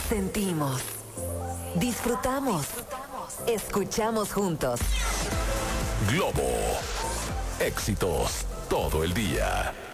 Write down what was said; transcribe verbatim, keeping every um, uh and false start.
sentimos, disfrutamos, escuchamos juntos. Globo. Éxitos todo el día.